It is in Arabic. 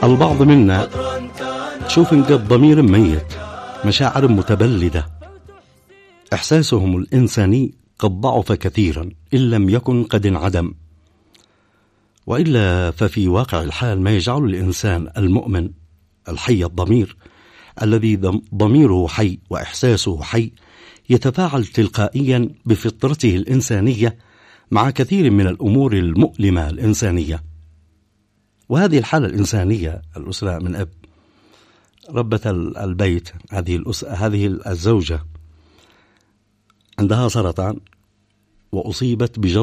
البعض منا تشوف انقد ضمير ميت، مشاعر متبلدة، إحساسهم الإنساني قد ضعف كثيرا إن لم يكن قد انعدم. وإلا ففي واقع الحال ما يجعل الإنسان المؤمن الحي الضمير الذي ضميره حي وإحساسه حي يتفاعل تلقائيا بفطرته الإنسانية مع كثير من الأمور المؤلمة الإنسانية. وهذه الحالة الإنسانية، الأسرة من أب، ربة البيت، هذه الزوجة عندها سرطان وأصيبت بجلطة